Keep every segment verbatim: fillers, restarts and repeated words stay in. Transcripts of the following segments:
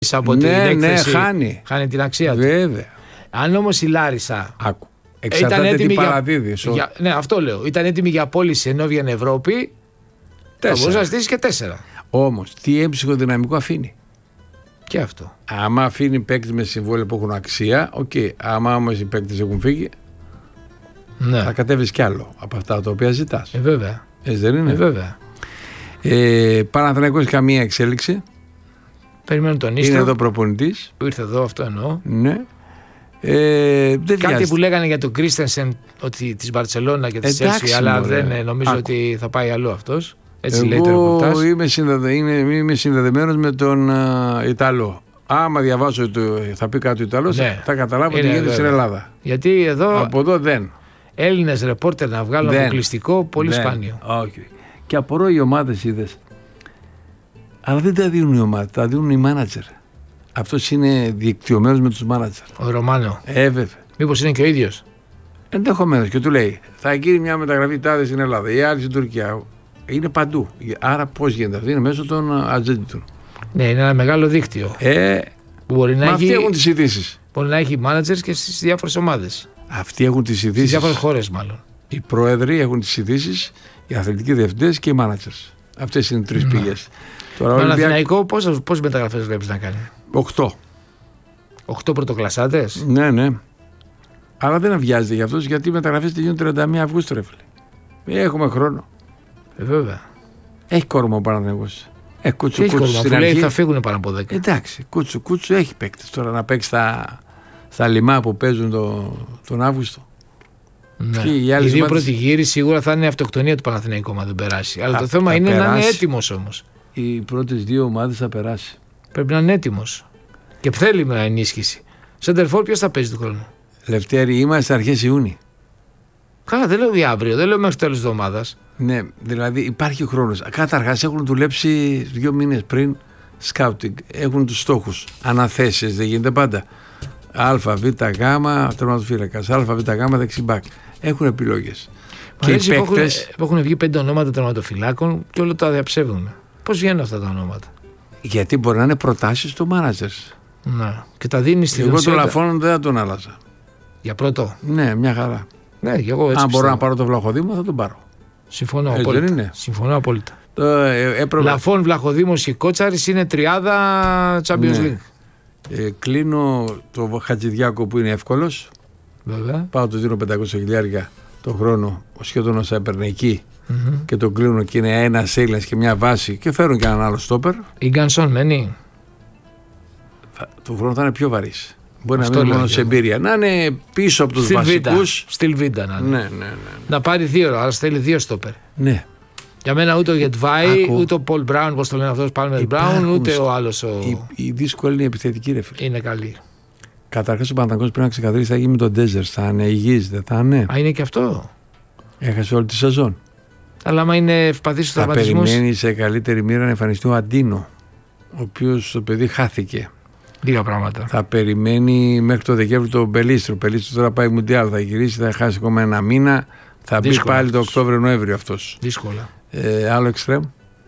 Από ναι, την έκθεση, ναι, χάνει. χάνει την αξία του. Βέβαια. Αν όμως η Λάρισα. Άκου. Εξαρτάται τι παραδίδει. Για... Ναι, αυτό λέω. Ήταν έτοιμη για πώληση ενώ βγαίνει Ευρώπη. Θα μπορούσε να ζητήσει και τέσσερα. Όμως, τι έμψυχο δυναμικό αφήνει. Και αυτό. Άμα αφήνει παίκτες με συμβόλαια που έχουν αξία, οκ. Okay. Άμα όμως οι παίκτες έχουν φύγει, ναι. θα κατέβεις κι άλλο από αυτά τα οποία ζητάς. Ε, βέβαια. Έτσι δεν είναι. Ε, βέβαια. Ε, Παναθηναϊκός καμία εξέλιξη. Περιμένουν τον Ίστρο. Είναι εδώ προπονητής. Που ήρθε εδώ, αυτό εννοώ. Ναι. Ε, δεν Κάτι βιάζεται. Που λέγανε για τον Κρίστενσεν ότι της Μπαρτσελώνα και της Τσέλσι, αλλά δεν νομίζω Άκου. ότι θα πάει αλλού αυτός. Έτσι Εγώ λέει το ρεπορτάζ. Είμαι, συνδεδε, είμαι συνδεδεμένος με τον uh, Ιταλό. Άμα διαβάσω, το, θα πει κάτι ο Ιταλός, ναι. θα καταλάβω τι γίνεται στην Ελλάδα. Γιατί εδώ. Από εδώ δεν. Έλληνες ρεπόρτερ να βγάλουν δεν. αποκλειστικό, πολύ δεν. σπάνιο. Okay. Και απορώ οι ομάδες είδες. Αλλά δεν τα δίνουν οι ομάδες, τα δίνουν οι μάνατζερ. Αυτός είναι δικτυωμένος με τους μάνατζερ. Ο Ρωμάνο. Ε, βέβαια. Μήπως είναι και ο ίδιος. Ενδεχομένως και του λέει: θα γίνει μια μεταγραφή τάδε στην Ελλάδα, η άλλη στην Τουρκία. Είναι παντού. Άρα πώς γίνεται αυτό, είναι μέσω των ατζέντη του. Ναι, είναι ένα μεγάλο δίκτυο. Ε, που μπορεί να μα έχει, αυτοί έχουν τις ειδήσεις. Μπορεί να έχει managers και στις διάφορες ομάδες. Αυτοί έχουν τις ειδήσεις. Στις διάφορες χώρες, μάλλον. Οι πρόεδροι έχουν τις ειδήσεις, οι αθλητικοί διευθυντές και οι managers. Αυτές είναι οι τρεις πηγές. Το Παναθηναϊκό πόσες μεταγραφές βλέπεις να κάνει? Οκτώ. Οκτώ πρωτοκλασσάτες. Ναι, ναι. Αλλά δεν βιάζεται για αυτούς γιατί οι μεταγραφές τελειώνουν τριάντα μία Αυγούστου, ρε φίλε. Έχουμε χρόνο. Ε, βέβαια. Έχει κόρμα ο Παναθηναϊκός. Ε, κούτσου, έχει κούτσου, κόρμα, αφού λέει θα φύγουν πάνω από δέκα. Εντάξει, κούτσου, κούτσου έχει παίκτες τώρα να παίξει στα, στα λιμά που παίζουν το, τον Αύγουστο. Ναι. Οι, οι δύο μάτες... πρώτοι γύροι σίγουρα θα είναι αυτοκτονία του Παναθηναϊκού αν δεν περάσει. Αλλά θα, το θέμα είναι περάσει. Να είναι έτοιμος όμως. Οι πρώτες δύο ομάδες θα περάσει. Πρέπει να είναι έτοιμος. Και θέλει με ενίσχυση. Σεντερφόρ ποιος θα παίζει του χρόνου? Λευτέρη, είμαστε αρχές Ιούνιου. Καλά, δεν λέω για αύριο, δεν λέω μέχρι τέλος της εβδομάδας. Ναι, δηλαδή υπάρχει χρόνος. Καταρχάς έχουν δουλέψει δύο μήνες πριν σκάουτινγκ. Έχουν τους στόχους. Αναθέσεις, δεν γίνεται πάντα. Α, Β, Γ, τερματοφύλακας. Α, Β, Γ, δεξιμπάκ. Έχουν επιλογές. Και οι παίκτες. Έχουν, έχουν βγει πέντε ονόματα τερματοφυλάκων και όλο τα διαψεύδουν. Πώς βγαίνουν αυτά τα ονόματα? Γιατί μπορεί να είναι προτάσεις του managers. Ναι. Και τα δίνει στη Εγώ τον Λαφόν δεν θα τον άλλαζα. Για πρώτο. Ναι, μια χαρά. Ναι, και εγώ έτσι αν πιστεύω. μπορώ να πάρω το Βλαχοδήμο θα τον πάρω. Συμφωνώ έτσι απόλυτα. Είναι. Συμφωνώ απόλυτα. Το, ε, έπρεπε... Λαφόν, Βλαχοδήμος και Κότσαρης είναι τριάδα Champions ναι. League. Ε, κλείνω το Χατζηδιάκο που είναι εύκολος. Βέβαια. Πάω το δίνω πεντακόσια χιλιάδες το χρόνο, σχεδόν όσα έπαιρνε εκεί. Mm-hmm. Και το κλείνω και είναι ένα Έλληνας και μια βάση και φέρουν και έναν άλλο στόπερ. Η Γκανσόν μένει. Το χρόνο θα είναι πιο βαρύς. Μπορεί αυτό να μην είναι μόνο σε εμπειρία. Να είναι πίσω από τους Στυλ βασικούς. Στυλ Βίντα να είναι. Ναι, ναι, ναι, ναι. Να πάρει δύο, αλλά θέλει δύο στόπερ. Ναι. Για μένα ούτε ο Γετβάη, ούτε ο Πολ Μπράουν, πώς το λένε αυτός, Πάλμερ Μπράουν, ούτε ο άλλος. Ο... Η, η δύσκολη είναι η επιθετική, ρε φίλε. Είναι καλή. Καταρχάς ο Παναθηναϊκός πρέπει να ξεκαθαρίσει θα γίνει με τον Ντέζερ. Θα είναι υγιής, δεν θα είναι. Α, είναι και αυτό. Έχασε όλη τη σεζόν. Αλλά άμα είναι ευπαθής στους τραυματισμούς. Θα περιμένει σε καλύτερη μοίρα να εμφανιστεί ο Αντίνο, ο οποίος το παιδί χάθηκε. Λίγα πράγματα. Θα περιμένει μέχρι το Δεκέμβριο τον Μπελίστρο. Ο Μπελίστρο τώρα πάει Μουντιάλ, θα γυρίσει, θα χάσει ακόμα ένα μήνα. Θα δύσκολα μπει πάλι αυτός. Το Οκτώβριο-Νοέμβριο αυτός. Δύσκολα. Ε, άλλο εξτρέμ.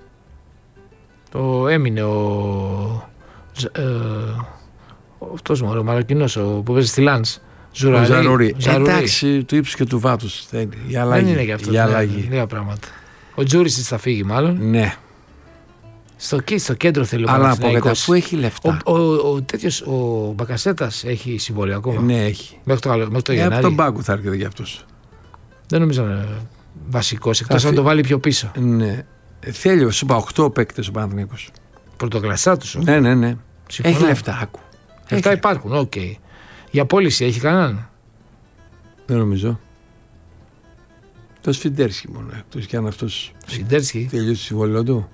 Το έμεινε ο. Ε, αυτός μου, ο Μαροκινός, ο που παίζει στη Λάνς. Ζαρουρί. Εντάξει, του ύψους και του βάτους. Η αλλαγή. Δεν είναι και αυτό. Η αλλαγή. Ναι, λίγα πράγματα. Ο Τζούρισιτς θα φύγει μάλλον. Ναι. Στο, στο κέντρο θέλει ο Παναθηναϊκός. Αφού έχει λεφτά. Ο, ο, ο, τέτοιος, ο Μπακασέτας έχει συμβόλαιο ακόμα. Ναι, έχει. Μέχρι το, μέχρι το Γενάρη. Από τον πάγκο θα έρχεται για αυτός. Δεν νομίζω να είναι βασικός, εκτός αν το βάλει πιο πίσω. Ναι. Θέλει, σου είπα, οκτώ παίκτες ο Παναθηναϊκός. Πρωτοκλασσά τους. Ναι, ναι, ναι. Συμφωνώ. Έχει λεφτά, άκου. Λεφτά υπάρχουν, οκ. Okay. Για πώληση έχει κανέναν? Δεν νομίζω. Το Σφιντέρσκι μόνο, εκτός κι αν αυτός Σφιντέρσκι τελειώσει το συμβόλαιο του.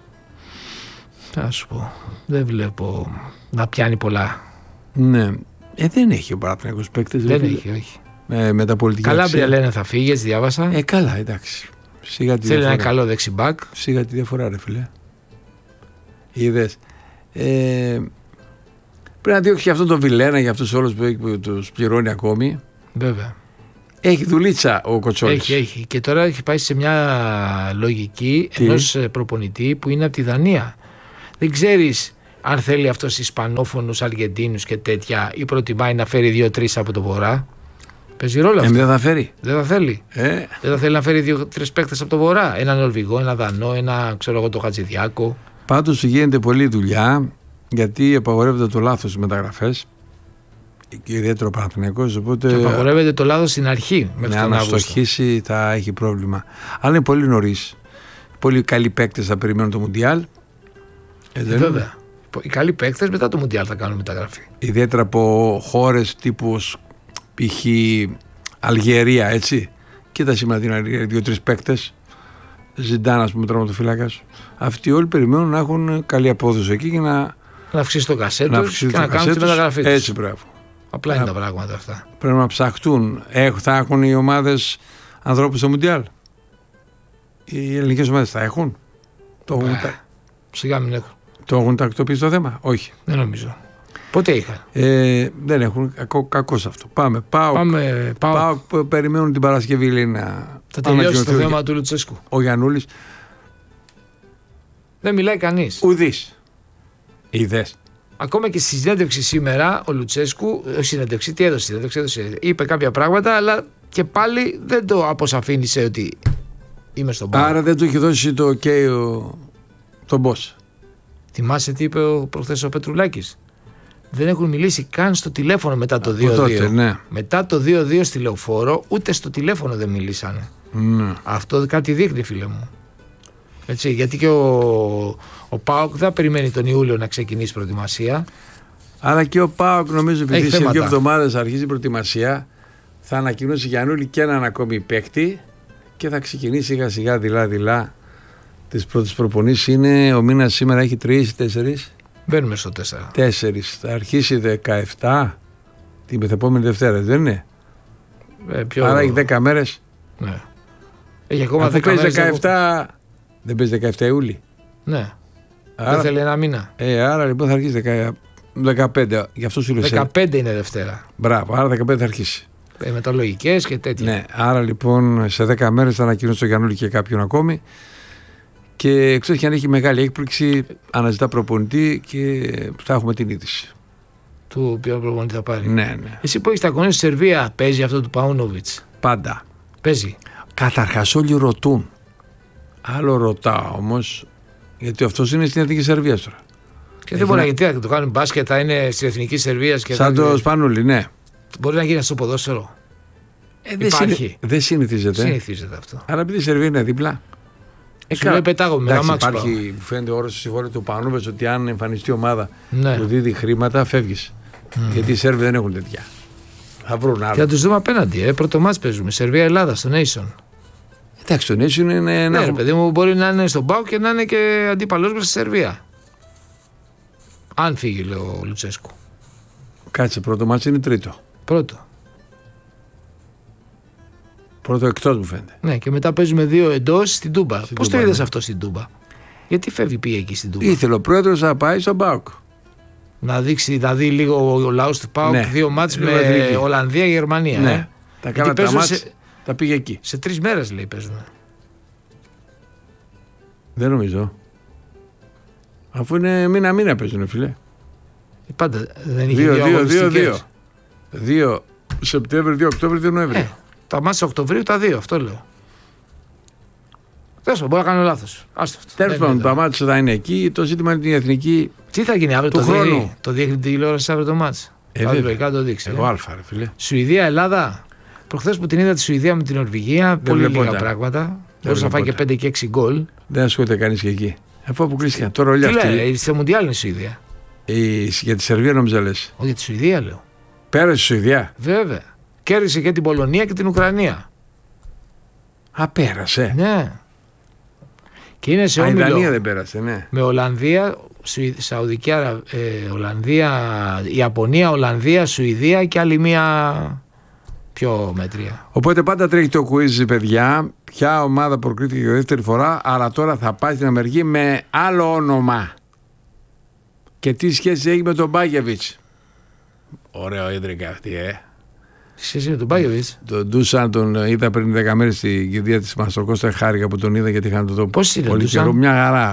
Θα σου πω, δεν βλέπω να πιάνει πολλά. Ναι, ε, δεν έχει ο Παναθηναϊκός παίκτες. Δεν έχει, έχει, όχι. Ε, με τα πολιτικά Καλάμπρια λένε θα φύγει, έτσι διάβασα. Ε, καλά, εντάξει. Σίγα τη θέλει διαφορά. Ένα καλό δεξιμπάκ. Σίγα τη διαφορά, ρε φιλέ. Είδες. Ε, πρέπει να διώξει αυτόν τον Βιλένα για αυτούς όλους που, που τους πληρώνει ακόμη. Βέβαια. Έχει δουλίτσα ο Κοτσόλης. Έχει, έχει. Και τώρα έχει πάει σε μια λογική ενός προπονητή που είναι από τη Δανία. Δεν ξέρεις αν θέλει αυτός Ισπανόφωνους, Αργεντίνους και τέτοια, ή προτιμάει να φέρει δύο-τρεις από το βορρά. Παίζει ρόλο αυτό. Ε, δεν θα φέρει. Δεν θα θέλει. Ε. Δεν θα θέλει να φέρει δύο-τρεις παίκτες από το βορρά. Ένα Νορβηγό, ένα Δανό, ένα ξέρω εγώ το Χατζηδιάκο. Πάντως γίνεται πολλή δουλειά, γιατί απαγορεύεται το λάθος στις μεταγραφές. Και ιδιαίτερα ο Παναθηναϊκός. Οπότε... Και απαγορεύεται το λάθος στην αρχή. Μέχρι ναι, τον αν στοχίσει θα έχει πρόβλημα. Αλλά είναι πολύ νωρίς. Πολύ καλοί παίκτες θα περιμένουν το Μουντιάλ. Ε, βέβαια. Οι καλοί παίκτες μετά το Μουντιάλ θα κάνουν μεταγραφή. Ιδιαίτερα από χώρες τύπου π.χ. Αλγερία, έτσι. Κοίτα σήμερα την Αλγερία, δύο-τρεις παίκτες. Ζιντάν, ας πούμε, τραυματοφύλακας. Αυτοί όλοι περιμένουν να έχουν καλή απόδοση εκεί και να. Να αυξήσει το κασέ τους και να κάνουν τη μεταγραφή τους. Έτσι, μπράβο. Απλά είναι τα πράγματα αυτά. Πρέπει να ψαχτούν. Θα έχουν οι ομάδες ανθρώπους στο Μουντιάλ. Οι ελληνικές ομάδες θα έχουν. Το έχουν τα... Σιγά μην έχουν. Το έχουν τακτοποιήσει το θέμα. Όχι. Δεν νομίζω. Πότε είχαν. Ε, δεν έχουν. Κακό, κακό σε αυτό. Πάμε. Πάω. Πάμε, πάω. Πάω. Περιμένουν την Παρασκευή, λέει, να. Θα τελειώσει το θέμα του Λουτσέσκου. Ο Γιαννούλης. Δεν μιλάει κανείς. Ουδής. Είδες. Ακόμα και στη συνέντευξη σήμερα ο Λουτσέσκου, συνέντευξη, τι έδωσε, συνέντευξη, έδωσε, είπε κάποια πράγματα, αλλά και πάλι δεν το αποσαφήνισε ότι είμαι στον πάγκο. Άρα δεν του έχει δώσει το OK ο... τον boss. Θυμάσαι τι είπε ο, προχθές ο Πετρουλάκης. Δεν έχουν μιλήσει καν στο τηλέφωνο μετά το δύο δύο. Τότε, ναι. Μετά το δύο δύο στη Λεωφόρο, ούτε στο τηλέφωνο δεν μιλήσανε. Ναι. Αυτό κάτι δείχνει, φίλε μου. Έτσι, γιατί και ο, ο ΠΑΟΚ δεν περιμένει τον Ιούλιο να ξεκινήσει προετοιμασία. Αλλά και ο ΠΑΟΚ, νομίζω, επειδή σε δύο εβδομάδες αρχίζει η προετοιμασία, θα ανακοινώσει Γιαννούλη και έναν ακόμη παίκτη και θα ξεκινήσει σιγά σιγά δειλά-δειλά τις πρώτες προπονήσεις. Είναι ο μήνας σήμερα, έχει τρεις ή τέσσερις. Μπαίνουμε στο τέσσερα. Τέσσερις. Θα αρχίσει δεκαεπτά την μεθεπόμενη Δευτέρα, δεν είναι. Ε, πιο... Άρα έχει δέκα μέρες. Ναι. Έχει ακόμα δέκα μέρες. δεκαεπτά... Δεν παίζει δεκαεπτά Ιούλη. Ναι. Άρα... Δεν θέλει ένα μήνα. Ε, άρα λοιπόν θα αρχίσει δεκαπέντε. Γι' αυτό σου λέω. δεκαπέντε είναι Δευτέρα. Μπράβο, άρα δεκαπέντε θα αρχίσει. Ε, με τα λογικές και τέτοια. Ναι, άρα λοιπόν σε δέκα μέρες θα ανακοινώσει το Γιαννούλη και κάποιον ακόμη. Και ξέρεις, και αν έχει μεγάλη έκπληξη, αναζητά προπονητή και θα έχουμε την είδηση. Του ποιον προπονητή θα πάρει. Ναι, ναι. Εσύ που έχεις τα κονές στη Σερβία, παίζει αυτό του Παούνοβιτς. Πάντα. Παίζει. Καταρχάς όλοι ρωτούν. Άλλο ρωτάω όμως, γιατί αυτός είναι στην Εθνική Σερβία τώρα. Και δεν μπορεί να γίνει να το κάνουν μπάσκετ, θα είναι στην Εθνική Σερβία. Σαν το Σπανούλη, ναι. Μπορεί να γίνει στο ποδόσφαιρο. Ε, δεν συνη... δε συνηθίζεται. Συνηθίζεται αυτό. Αλλά επειδή η Σερβία είναι δίπλα. Ε, Σου λέει πετάγω με ένα μάξι. Υπάρχει, μου φαίνεται όρο στη συμβόλαιο του Πανούβες ότι αν εμφανιστεί ομάδα ναι. που δίδει χρήματα, φεύγεις. Mm. Γιατί οι Σέρβοι δεν έχουν τέτοια. Θα βρουν άλλα. Και θα τους δούμε απέναντι. Ε. Πρώτο μάτς παίζουμε. Σερβία-Ελλάδα στο Nation. Εντάξει, το Nation είναι. Ναι, ένα... ρε, παιδί μου, μπορεί να είναι στον ΠΑΟΚ και να είναι και αντίπαλος μας στη Σερβία. Αν φύγει, λέει ο Λουτσέσκου. Κάτσε, πρώτο μάτς είναι τρίτο. Πρώτο. Πρώτο εκτός μου φαίνεται. Ναι, και μετά παίζουμε δύο εντός στην Τούμπα. Πώς το είδες ναι. αυτό στην Τούμπα? Γιατί φεύγει, πήγε εκεί στην Τούμπα? Ήθελε ο πρόεδρος να πάει στον ΠΑΟΚ. Να δείξει, να δει λίγο ο λαός του ΠΑΟΚ, ναι. δύο μάτς με Ολλανδία-Γερμανία. Ναι, ε. τα κάνα τα μάτς, σε... τα πήγε εκεί. Σε τρεις μέρες λέει παίζουν. Δεν νομίζω. Αφού είναι μήνα-μήνα παίζουν, φίλε. Πάντα δεν είχε δύο, δύο, δύο, δύο, δύο. δύο Σεπτέμβριο, δύο Οκτώβριο, δύο Νοέμβριο. Ε, τα μάτια Οκτωβρίου τα δύο, αυτό λέω. Τέλος πάντων, μπορεί να κάνω λάθος. Τέλος πάντων, τα μάτια θα είναι εκεί. Το ζήτημα είναι την εθνική. Τι θα γίνει αύριο το χρόνο. Το δείχνει την τηλεόραση αύριο το μάτς. Ε, θα λογικά το δείξει. Εγώ αλφα, ρε φίλε. Σουηδία, Ελλάδα. Προχθές που την είδα τη Σουηδία με την Νορβηγία, πολύ λίγα πράγματα. Μπορούσε να φάει και πέντε και έξι γκολ. Δεν ασχολείται κανείς και εκεί. Αφού αποκλείστηκαν τώρα όλοι αυτοί. Τι λέει, στο Μουντιάλ είναι η Σουηδία. Για τη Σερβία νόμιζα λες. Όχι, για τη Σουηδία λέω. Πέρασε η Σουηδία. Βέβαια. Κέρδισε και την Πολωνία και την Ουκρανία. Α, πέρασε. Ναι. Και είναι σε όμιλο. Η Δανία δεν πέρασε, ναι. Με Ολλανδία, Σαουδική Αραβία, ε, Ολλανδία, Ιαπωνία, Ολλανδία, Σουηδία και άλλη μία πιο μέτρια. Οπότε πάντα τρέχει το quiz, παιδιά. Ποια ομάδα προκρίθηκε για δεύτερη φορά, αλλά τώρα θα πάει στην Αμερική με άλλο όνομα. Και τι σχέση έχει με τον Μπάγεβιτς. Ωραίο ίδρυκα αυτή, ε. Τι σχέση με τον Μπάγεβιτς. Τον Ντούσαν τον είδα πριν δέκα μέρες στην κηδεία της Μαστροκώστα. Χάρηκα που τον είδα γιατί είχαν το τόπο. Πώς είναι πολύ καιρό. Μια χαρά.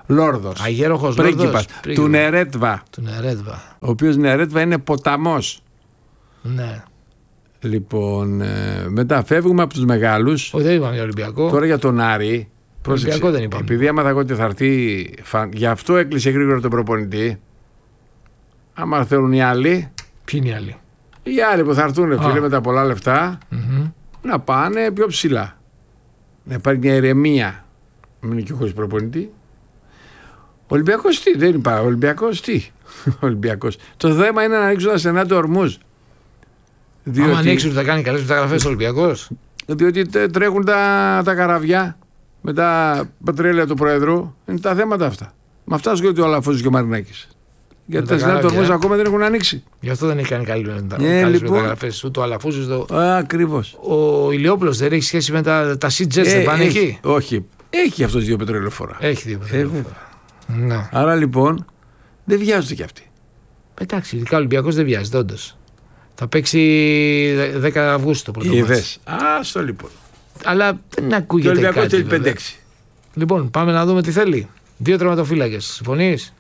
Λόρδος. Αγέροχος πρίγκιπας, Λόρδος. Του Νερέτβα. Του Νερέτβα. Ο οποίος Νερέτβα είναι ποταμός. Ναι. Λοιπόν, ε, μετά φεύγουμε από τους μεγάλους. Όχι, δεν είπαμε για Ολυμπιακό. Τώρα για τον Άρη. Ολυμπιακό δεν είπαμε. Επειδή έμαθα εγώ ότι θα έρθει. Φαν... Γι' αυτό έκλεισε γρήγορα τον προπονητή. Άμα θέλουν οι άλλοι. Ποιοι είναι οι άλλοι? Οι άλλοι που θα έρθουν, φίλε, με τα πολλά λεφτά, Mm-hmm. να πάνε πιο ψηλά. Να υπάρχει μια ηρεμία. Μην είναι και χωρίς προπονητή. Ολυμπιακός τι, δεν υπάρχει. Ολυμπιακός τι. Ολυμπιακός. Το θέμα είναι να ανοίξουν τα στενά του ορμούς. Διότι... Άμα ανοίξουν, θα κάνει καλές μεταγραφές ο Ολυμπιακός. Διότι τρέχουν τα, τα καραβιά με τα πατρέλαια του Προέδρου. Είναι τα θέματα αυτά. Με αυτά ασχολείται ο Αλαφούζος και ο Μαρινάκης. Γιατί τα στενά του ορμούς ακόμα δεν έχουν ανοίξει. Γι' αυτό δεν έχει κάνει καλές ε, λοιπόν... μεταγραφές. Ούτε ο Αλαφούζος. Το... Ακριβώς. Ο Ηλιόπουλος δεν έχει σχέση με τα, τα σι τζες, ε, δεν πάνε έχει, εκεί. Όχι. Έχει αυτός δύο πετρελαιοφόρα. Έχει δύο πετρελαιοφόρα. Ε, ναι. Άρα λοιπόν δεν βιάζονται κι αυτοί. Εντάξει, ειδικά ο Ολυμπιακός δεν βιάζεται, όντως. Θα παίξει δέκα Αυγούστου το πρώτο μάτς. Άστο λοιπόν. Αλλά δεν ακούγεται κάτι. Ο Ολυμπιακός θέλει πέντε έξι. Λοιπόν, πάμε να δούμε τι θέλει. Δύο τερματοφύλακες. Συμφωνείς?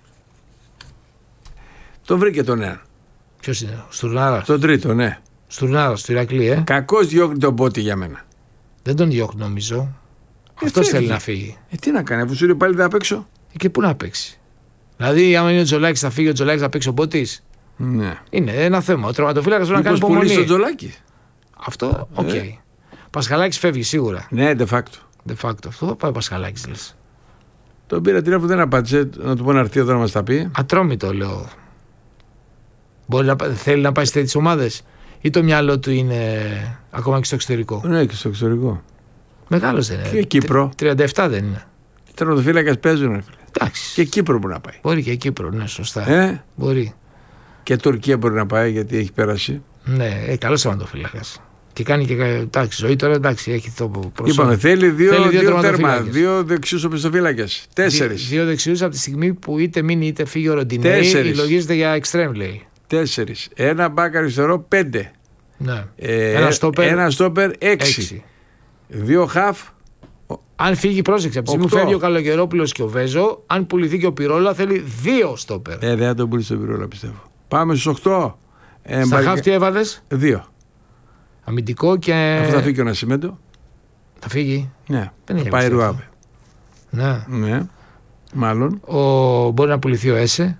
Τον βρήκε τον ένα. Ποιος είναι? Ο Στουρνάρας. Τον τρίτο, ναι. Στουρνάρας, του Ηρακλή, ε. Κακώς διώχνει τον Πότη για μένα. Δεν τον διώχνει, νομίζω. Ε, αυτός θέλει να φύγει. Ε, τι να κάνει, αφού σου λέει πάλι δεν θα παίξω. Ε, και πού να παίξει. Δηλαδή, άμα είναι ο Τζολάκης, θα φύγει ο Τζολάκης, θα παίξει ο Πότης. Ναι. Είναι ένα θέμα. Ο τερματοφύλακας πρέπει να κάνει υπομονή. υπομονή. Τον Τζολάκη. Αυτό, οκ. Okay. Ε. Πασχαλάκης φεύγει σίγουρα. Ναι, de facto. De facto. Αυτό θα πάει ο Πασχαλάκης, λες. Τον πήρα τηλέφωνο, δεν απάντησε. Να του πω να έρθει εδώ να μας τα πει. Ατρόμητο, λέω. Μπορεί να, θέλει να πάει σε τέτοιες ομάδες ή το μυαλό του είναι ακόμα και στο εξωτερικό? Ναι, και στο εξωτερικό. Μεγάλος δεν είναι. Και Κύπρο. τριάντα επτά δεν είναι. Οι τερματοφύλακες παίζουν. Εντάξει. Και Κύπρο μπορεί να πάει. Μπορεί και Κύπρο, ναι, σωστά. Ε? Μπορεί. Και Τουρκία μπορεί να πάει γιατί έχει πέρασει. Ναι, ε, καλός τερματοφύλακας. Και κάνει και εντάξει, ζωή τώρα, εντάξει, έχει το προσώπημα. Είπαμε, θέλει δύο, θέλει δύο, δύο τέρμα, δύο δεξιούς οπισθοφύλακες. Τέσσερις. Δύο, δύο δεξιούς από τη στιγμή που είτε μείνει είτε φύγει ο Ροντινέη, λογίζεται για εξτρέμ, λέει. Τέσσερις. Ένα μπακ αριστερό, πέντε. Ναι. Ε, ένα στόπερ, ένα στόπερ έξι. έξι. Δύο χαφ. Αν φύγει, πρόσεξε. Από τη στιγμή που φεύγει ο Καλογερόπουλος και ο Βέζο, αν πουληθεί και ο Πυρόλα, θέλει δύο στόπερ. Ε, δεν θα τον πουλήσει τον Πυρόλα, πιστεύω. Πάμε στους οκτώ. Ε, Στα χαφ τι έβαλες? Δύο. Αμυντικό και. Αυτό θα φύγει ο Νασιμέντο. Θα φύγει. Ναι. Δεν θα πάει Ρουάβε. Ναι. ναι. Μάλλον. Ο... Μπορεί να πουληθεί ο Έσε.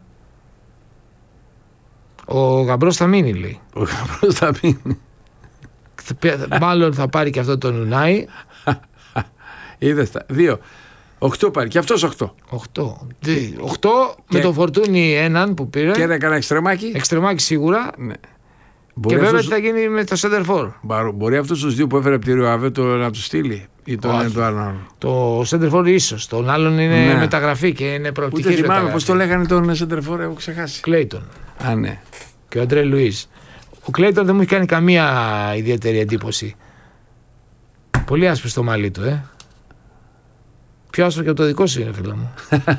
Ο Γαμπρός θα μείνει, λέει. Ο Γαμπρός θα μείνει. Μάλλον θα πάρει και αυτό τον Ουνάι. Είδες τα. Δύο. Οχτώ πάρει. Και αυτός οχτώ. Οχτώ. Οχτώ με το Φορτούνι έναν που πήρε. Και ένα κανένα εξτρεμάκι. Εξτρεμάκι σίγουρα. Ναι. Μπορεί και βέβαια αυτός... τι θα γίνει με το Center For. Μπορεί αυτούς τους δύο που έφερε από τη Ριοαβέ το, να τους στείλει ή το ένα το άλλο. Το Center For ίσως. Τον άλλον είναι ναι. μεταγραφή και είναι προοπτική. Ούτε θυμάμαι πώς το λέγανε τον Center For, έχω ξεχάσει. Κλέιτον. Α, ναι. Και ο Αντρέ Λουίς. Ο Κλέιτον δεν μου έχει κάνει καμία ιδιαίτερη εντύπωση. Πολύ άσπρο στο μαλλί του, ε. Πιο άσπρο και από το δικό σου είναι, φίλο μου.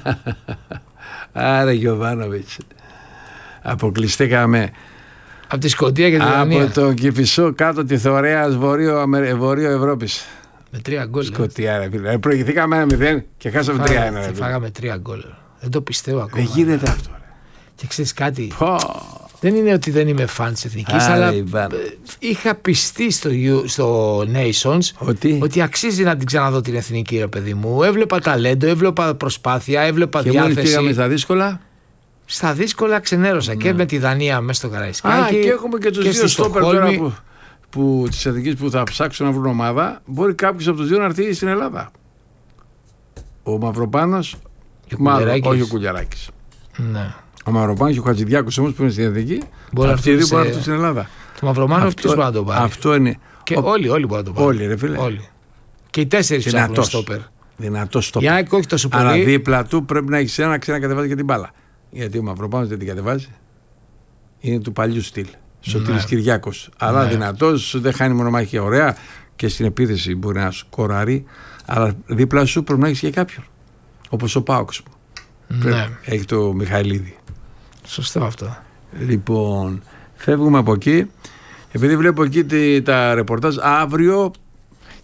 Άρα Γιωβάνοβιτς. Αποκλειστήκαμε. Από τη Σκωτία και τη Δανία. Από το Κηφισό κάτω τη Θωρέας Βορείο, Βορείο Ευρώπης. Με τρία γκολ. Σκωτία, ρε φίλε. Προηγηθήκαμε ένα μηδέν και χάσαμε τρία ένα. Φάγαμε τρία γκολ. Δεν το πιστεύω ακόμα. Δεν γίνεται αυτό. Ρε. Και ξέρεις κάτι. Πω. Δεν είναι ότι δεν είμαι φαν της Εθνικής, αλλά είχα πιστεί στο, στο Nations ότι? ότι αξίζει να την ξαναδώ την Εθνική, ρε παιδί μου. Έβλεπα ταλέντο, έβλεπα προσπάθεια, έβλεπα και διάθεση. Και μόλις πήγαμε στα δύσκολα. Στα δύσκολα ξενέρωσα ναι. και με τη Δανία μέσα στο Καραϊσκάκι. Α, και έχουμε και τους και δύο στόπερ τώρα που, που, της Εθνικής που θα ψάξουν να βρουν ομάδα. Μπορεί κάποιος από τους δύο να έρθει στην Ελλάδα. Ο Μαυροπάνος, μάλλον όχι ο Κουλιαράκης. Ναι. Ο Μαυροπάνος και ο Χατζηδιάκος όμως που είναι στην Εθνική, αυτοί οι δύο μπορούν να έρθουν στην Ελλάδα. Το Μαυροπάνο ποιος μπορεί να το πάρει. Αυτό είναι. Και ο... όλοι, όλοι μπορούν να το πάρουν. Όλοι, ρε φίλε. Όλοι. Και οι τέσσερις ψάχνουν στόπερ. Δυνατός στόπερ. Για όχι τόσο πολύ. Αλλά δίπλα του πρέπει να έχει ένα ξανακατεβάζει και την μπάλα. Γιατί ο Μαυροπάνος δεν την κατεβάζει. Είναι του παλιού στυλ. Σωτήρης ναι. Κυριάκος. Αλλά ναι. δυνατός, δεν χάνει μονομάχη ωραία και στην επίθεση μπορεί να σκοράρει. Αλλά δίπλα σου πρέπει να έχει και κάποιον. Όπως ο Πάοξ. Ναι. Έχει το Μιχαηλίδη. Σωστό αυτό. Λοιπόν, φεύγουμε από εκεί. Επειδή βλέπω εκεί τα ρεπορτάζ, αύριο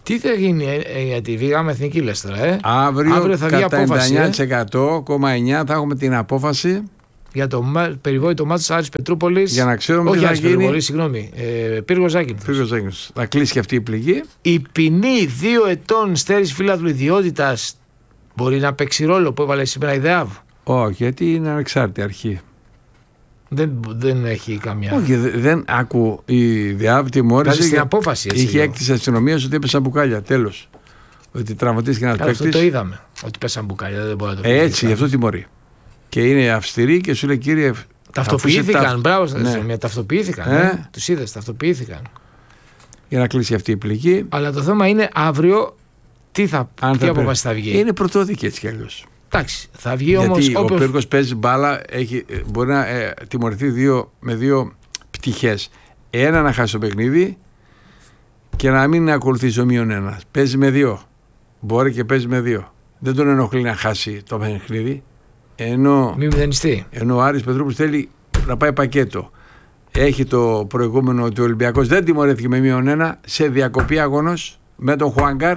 Τι θα γίνει ε, για τη Γάμα Εθνική, λες τώρα, ε? Αύριο, Αύριο θα βγει κατά απόφαση, ενενήντα εννέα τοις εκατό κόμμα εννιά τοις εκατό θα έχουμε την απόφαση για το περιβόητο μάτσο Άρης Πετρούπολης. Για να ξέρουμε όχι τι θα Άρης γίνει. Πετρούπολης, συγγνώμη. Ε, Πύργος Ζάκυνθος. Πύργος Ζάκυνθος. Θα κλείσει και αυτή η πληγή. Η ποινή δύο ετών στέρηση φύλαθλου ιδιότητας μπορεί να παίξει ρόλο που έβαλε σήμερα η ΔΕΑΒ? Όχι, γιατί είναι ανεξάρτητη αρχή. Δεν, δεν έχει καμιά. Όχι, δεν άκου. Η ΔΕΑΒ τιμώρησε. Στην απόφαση, έτσι, είχε έκτη αστυνομία ότι έπεσαν μπουκάλια. Τέλος. Ότι τραυματίστηκε ένα παίκτη. Αυτό το είδαμε. Ότι πέσαν μπουκάλια. Δεν μπορεί να το πει. Ε, έτσι, γι' αυτό τιμωρεί. Και είναι αυστηρή και σου λέει, κύριε. Ταυτοποιήθηκαν. Τα... Μπράβο στα ναι. αστυνομία. Ταυτοποιήθηκαν. Ε? Ε? Τους είδες, ταυτοποιήθηκαν. Για να κλείσει αυτή η πληγή. Αλλά το θέμα είναι αύριο τι θα, Αν τι θα απόφαση θα βγει. Είναι πρωτόδικη έτσι κι αλλιώς. Εντάξει, θα βγει όμως. Γιατί όπως... ο Πύργος παίζει μπάλα, έχει, μπορεί να ε, τιμωρηθεί δύο, με δύο πτυχές. Ένα να χάσει το παιχνίδι και να μην ακολουθήσει ο μείον ένα. Παίζει με δύο. Μπορεί και παίζει με δύο. Δεν τον ενοχλεί να χάσει το παιχνίδι. Ενώ, Μην μηδενιστεί. ενώ ο Άρης Πετρούπολης θέλει να πάει πακέτο. Έχει το προηγούμενο ότι ο Ολυμπιακός δεν τιμωρήθηκε με μείον ένα σε διακοπή αγώνος με τον Χουάνγκαρ.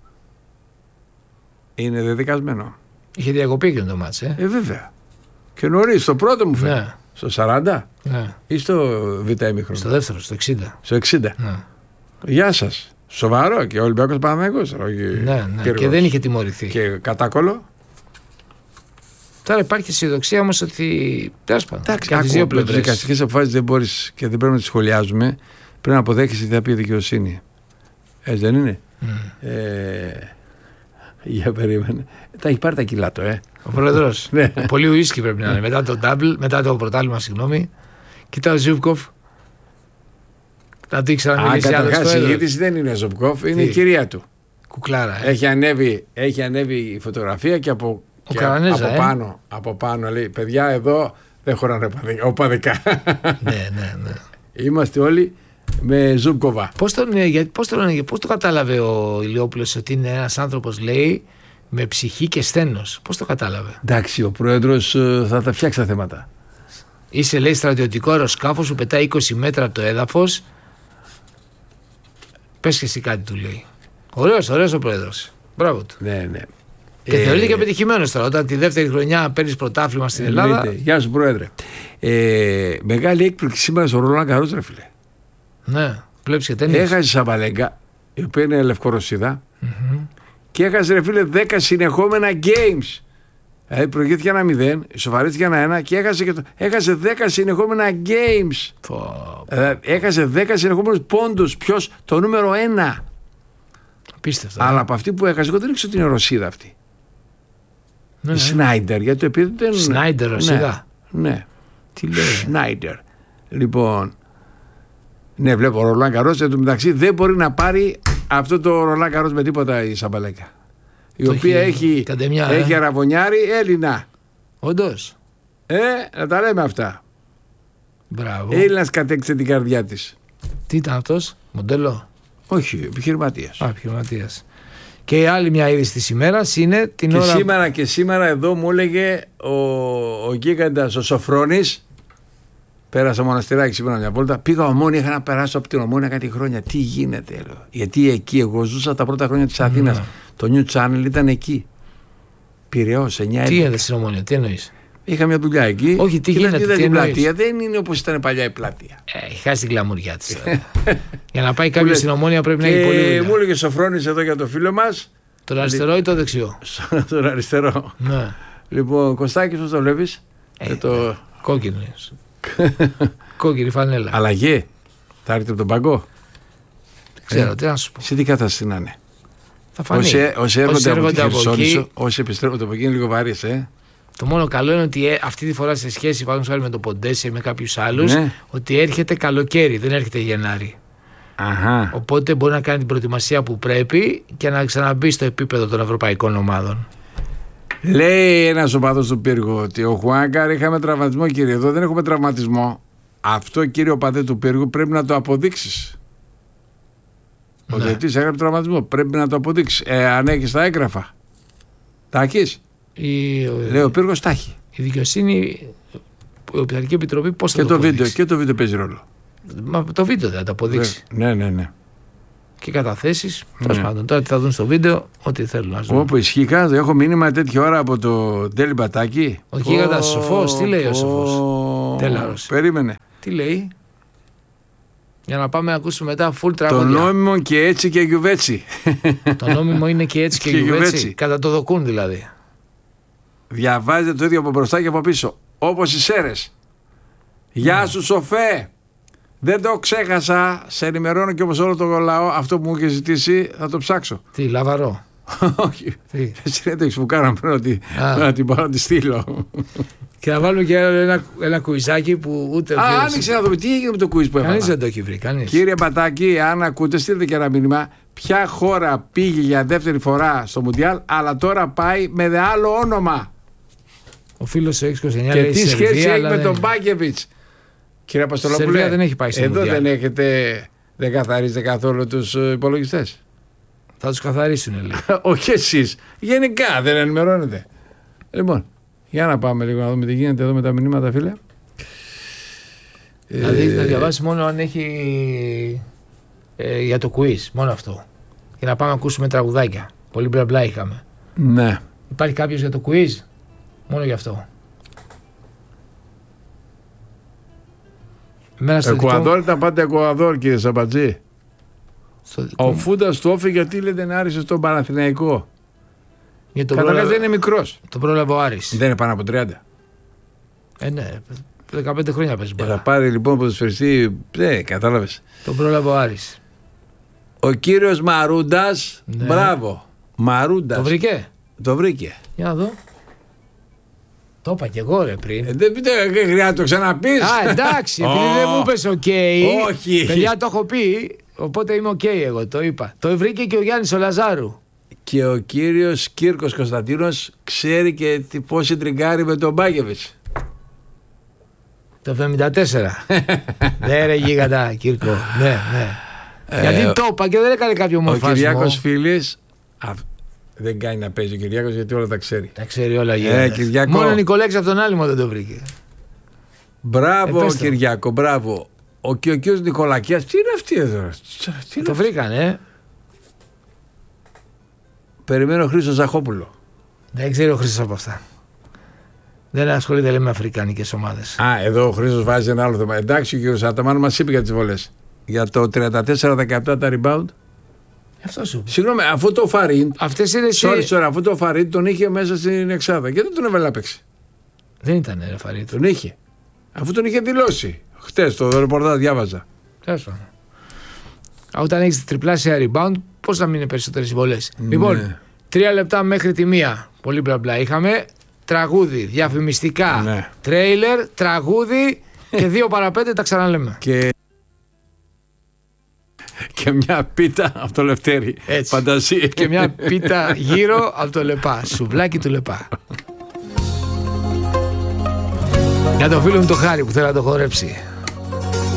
Είναι δεδικασμένο. Είχε διακοπή και το μάτς, ε. Ε, βέβαια. Και νωρίς, στο πρώτο μου φαίνεται. Ναι. Στο σαράντα Ναι. ή στο β' ημίχρονο. Στο δεύτερο, στο εξήντα. Στο εξήντα. Ναι. Γεια σας. Σοβαρό και ο Ολυμπιακός Παναθηναϊκός. Ναι, ναι. Και δεν είχε τιμωρηθεί. Και κατάκολο. Τώρα υπάρχει αισιοδοξία όμως ότι. Τέλος πάντων. Εντάξει, Και από τις δύο με τις πλευρές. δικαστικές αποφάσεις δεν μπορείς και δεν πρέπει να τις σχολιάζουμε. Πρέπει να αποδέχεσαι τι θα πει η δικαιοσύνη. Έτσι δεν είναι. Mm. Ε, για περίμενε. Τα έχει πάρει τα κιλά του, ε. Ο πρόεδρος. Ναι. Πολύ ουίσκι πρέπει να είναι. Μετά το double, μετά το πρωτάθλημα, συγγνώμη. Κοίτα ο Ζιούβκοφ. Να το ήξερα να Α, μιλήσει άλλος καταρχάς η πρόεδρος. γήτηση δεν είναι Ζομπκόφ, είναι Τι? η κυρία του. Κουκλάρα. Ε. Έχει ανέβει, έχει ανέβει η φωτογραφία και από, Ο και Καρανέζα, από, ε. πάνω, από πάνω λέει παιδιά εδώ δεν χωράνε οπαδικά. οπαδικά. ναι, ναι, ναι. Είμαστε όλοι με Ζουμπκοβά. Πώς το, ναι, γιατί, πώς, το, πώς το κατάλαβε ο Ηλιόπουλος ότι είναι ένας άνθρωπος, λέει, με ψυχή και σθένος? Πώς το κατάλαβε? Εντάξει, ο πρόεδρος ε, θα τα φτιάξει τα θέματα. Είσαι, λέει, στρατιωτικό αεροσκάφος που πετάει είκοσι μέτρα από το έδαφος. Πες και εσύ κάτι, του λέει. Ωραίος, ωραίος ο πρόεδρος. Μπράβο του. Ναι, ναι. Και Ε, θεωρείται και πετυχημένος τώρα. Όταν τη δεύτερη χρονιά παίρνεις πρωτάθλημα στην Ελλάδα. εννοείται. Γεια σου πρόεδρε. Ε, μεγάλη έκπληξη σήμερα στο Ρολάν Καρός, ρε φίλε. Ναι, βλέπεις και τέννις. Έχασε Σαμπαλέγκα, η οποία είναι Λευκορωσίδα, Mm-hmm. και έχασε, ρε φίλε, δέκα συνεχόμενα games. Δηλαδή προηγήθηκε ένα μηδέν, ισοφαρίστηκε ένα ένα και έχασε, και το... έχασε δέκα συνεχόμενα games. Φω... Δηλαδή, έχασε δέκα συνεχόμενους πόντους. Ποιος? Το νούμερο ένα. Απίστευτο. Αλλά από αυτή που έχασε, εγώ δεν ήξερα ότι είναι Ρωσίδα αυτή. Ναι, Η ναι. Σνάιντερ, γιατί το επειδή δεν. Σνάιντερ, Ρωσίδα. Ναι. ναι. Τι λέει. Σνάιντερ. Λοιπόν. Ναι, βλέπω ο Ρολάν Καρός. Εν τω μεταξύ δεν μπορεί να πάρει αυτό το Ρολάν Καρός με τίποτα η Σαμπαλέκα. Η Το οποία έχει έχει, καντεμιά, έχει ε. αραβωνιάρη Έλληνα. Όντως. Ε, να τα λέμε αυτά. Μπράβο. Έλληνας κατέκτησε την καρδιά της. Τι ήταν αυτός, μοντέλο? Όχι, επιχειρηματίας. Α, επιχειρηματίας. Και η άλλη μια είδηση της ημέρας είναι την Και ώρα. σήμερα και σήμερα εδώ μου έλεγε ο, ο γίγαντας ο Σοφρόνης. Πέρασα μοναστηράκι σήμερα μια βόλτα. Πήγα Ομόνια, είχα να περάσω από την Ομόνια κάτι χρόνια. Τι γίνεται, λέω. Γιατί εκεί εγώ ζούσα τα πρώτα χρόνια της Αθήνας. Ναι. Το New Channel ήταν εκεί. Πειραιώς, εννιά Τι γίνεται στην Ομόνια, τι εννοείς? Είχα μια δουλειά εκεί. Όχι, τι και γίνεται, είδα τι την εννοείς? πλατεία. Δεν είναι όπως ήταν παλιά η πλατεία. Ε, έχει χάσει την κλαμουριά της. Για να πάει κάποιος λες, στην Ομόνια πρέπει να και έχει πολύ μου δουλειά. έλεγε ο Σοφρόνης εδώ για το φίλο μας. Το αριστερό ή το δεξιό? Στον αριστερό. Ναι. Λοιπόν, Κωστάκη, πώς το βλέπεις? Ε, Με το... Κόκκινος. Κόκκινη φανέλα. Αλλαγή. Θα έρθει από τον παγκό. Δεν ξέρω, Ε. τι να σου πω. Σε τι κατάσταση να είναι? Θα φανεί. Όσοι, όσοι έρχονται από τη από Χερσόνησο, εκεί, όσοι επιστρέφονται από εκεί είναι λίγο βαρύς, ε. το μόνο καλό είναι ότι ε, αυτή τη φορά σε σχέση παραδείγματος χάρη με το Ποντέσσε ή με κάποιους άλλους, Ναι. ότι έρχεται καλοκαίρι, δεν έρχεται Γενάρη. Αχα. Οπότε μπορεί να κάνει την προετοιμασία που πρέπει και να ξαναμπεί στο επίπεδο των ευρωπαϊκών ομάδων. Λέει ένας οπαδός του Πύργου ότι ο Χουάνκαρ είχαμε τραυματισμό, κύριε. Εδώ δεν έχουμε τραυματισμό. Αυτό, κύριε οπαδέ του Πύργου, πρέπει να το αποδείξεις. Ο Ναι. διαιτητής έγραψε τραυματισμό. Πρέπει να το αποδείξεις. Ε, αν έχεις τα έγγραφα. Τα έχεις? Η, Λέει ο Πύργος τα έχει. η δικαιοσύνη, η Οπτική Επιτροπή, πώς θα Και το, το βίντεο, αποδείξει? και το βίντεο παίζει ρόλο. Μα το βίντεο δεν θα το αποδείξει. Ναι, ναι, ναι. και καταθέσεις. Τέλος πάντων, τώρα τι θα δουν στο βίντεο, ό,τι θέλουν να δουν. Όπου ισχύει κάτι, έχω μήνυμα τέτοια ώρα από το Τέλη Μπατάκη. Ο γίγαντας Σοφός, τι λέει ο Σοφός? Τέλαρος. Περίμενε. Τι λέει? Για να πάμε να ακούσουμε μετά full τραγούδια. Το νόμιμο και έτσι και γιουβέτσι. Το νόμιμο είναι και έτσι και, και γιουβέτσι. Κατά το δοκούν δηλαδή. Διαβάζετε το ίδιο από μπροστά και από πίσω. Όπως οι Σέρες. Γεια σου Σοφέ. Δεν το ξέχασα. Σε ενημερώνω και όπως όλο το λαό. Αυτό που μου είχε ζητήσει θα το ψάξω. Τι, λαβαρό? Όχι. Εσύ δεν το έχεις που κάναμε πριν να την πάω να τη στείλω. Και να βάλουμε και ένα, ένα κουιζάκι που ούτε. Α, άνοιξε να δούμε τι έγινε με το κουίζ που έβαλα. Κανείς δεν το έχει βρει. Κανείς. Κύριε Μπατάκη, αν ακούτε, στείλτε και ένα μήνυμα. Ποια χώρα πήγε για δεύτερη φορά στο Μουντιάλ, αλλά τώρα πάει με άλλο όνομα. Ο φίλος του έξι είκοσι εννιά και λέει τι Σερβία, σχέση έχει με δεν... τον Μπάκεβιτς. Κύριε Παστολόπουλε, Σερβία δεν έχει πάει στο εδώ Μουντιάλ. δεν έχετε, δεν καθαρίζετε καθόλου τους υπολογιστές. Θα τους καθαρίσουν, λέει. Όχι εσείς. Γενικά δεν ενημερώνετε. Λοιπόν, για να πάμε λίγο να δούμε τι γίνεται εδώ με τα μηνύματα, φίλε. Δηλαδή να διαβάσει μόνο αν έχει ε, για το quiz, μόνο αυτό. Και να πάμε να ακούσουμε τραγουδάκια. Πολύ μπλα μπλα είχαμε. Ναι. Υπάρχει κάποιος για το quiz? Μόνο γι' αυτό. Εκουαδόρ ήταν πάντα Εκουαδόρ, κύριε Σαμπατζή. Στο... Ο Φούντας του όφη γιατί λέει δεν άρισε στον Παναθηναϊκό. Καταρχάς πρόλαβε... δεν είναι μικρός. Το πρόλαβε ο Άρης. Δεν είναι πάνω από τριάντα. Ε, ναι. δεκαπέντε χρόνια παίζει μπάλα. Θα πάρει λοιπόν ποδοσφαιριστή. Ναι, κατάλαβες. Το πρόλαβε ο Άρης. Ο κύριος Μαρούντας. Ναι. Μπράβο. Μαρούντας. Το βρήκε. Το βρήκε. Για να δω. Το είπα και εγώ ρε πριν. Ε, δεν χρειάζεται να το ξαναπείς. Α, εντάξει, επειδή oh. δεν μου είπες οκ. Okay, όχι. Παιδιά, το έχω πει. Οπότε είμαι οκ okay, εγώ, το είπα. Το βρήκε και ο Γιάννης ο Λαζάρου. Και ο κύριος Κύρκος Κωνσταντίνος ξέρει και πώς συντριγκάρει με τον Μπάκεβιτς. Το εβδομήντα τέσσερα. Ναι ρε γίγαντα Κύρκο. Ναι, ναι. Ε, γιατί το είπα και δεν έκανε κάποιο μορφασμό. Ο Κυριάκος Φίλης α, δεν κάνει να παίζει ο Κυριάκος γιατί όλα τα ξέρει. Τα ξέρει όλα γίγαντα. Ε, Κυριάκο... Μόνο ο Νικολέξης από τον Άλυμο δεν το βρήκε. Μπράβο ε, Κυριάκο, μπράβο. Ο κύριος Νικολακιάς, τι είναι αυτή εδώ. Τι το βρήκανε, ε. Περιμένω ο Χρήστος Ζαχόπουλο. Δεν ξέρει ο Χρήστος από αυτά. Δεν ασχολείται λέει, με αφρικανικές ομάδες. Α, εδώ ο Χρήστος βάζει ένα άλλο θέμα. Εντάξει, ο κύριος Αταμάν μας είπε για τις βολές. Για το τριάντα τέσσερα δεκαεπτά τα rebound. Αυτό σου. Συγγνώμη, αφού το Φαρίν. Αυτές είναι εσύ. Sorry, sorry, αφού το Φαρίν τον είχε μέσα στην εξάδα. Γιατί δεν τον έβαλε να παίξει. Δεν ήταν ρε Φαρίν. Τον είχε. Αφού τον είχε δηλώσει. Χτες το ρεπορτάζ διάβαζα. Τέλος πάντων. Όταν έχεις τριπλάσια rebound, πώς να μην είναι περισσότερες βολές. Ναι. Λοιπόν, τρία λεπτά μέχρι τη μία. Πολύ μπλα μπλα είχαμε. Τραγούδι, διαφημιστικά, ναι. Τρέιλερ, τραγούδι και δύο παρά πέντε τα ξαναλέμε. Και... και μια πίτα από το Λευτέρι. Έτσι. Φαντασία. Και μια πίτα γύρω από το Λεπά. Σουβλάκι του Λεπά. Για το φίλο μου το Χάρη που θέλει να το χορέψει.